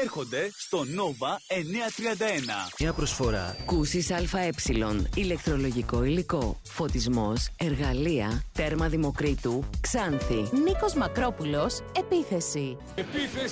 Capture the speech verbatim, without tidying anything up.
έρχονται στο Nova εννιακόσια τριάντα ένα. Μια προσφορά. Κούσης ΑΕ, ηλεκτρολογικό υλικό, φωτισμός, εργαλεία, τέρμα Δημοκρίτου, Ξάνθη. Νίκος Μακρόπουλος, επίθεση. Επίθεση.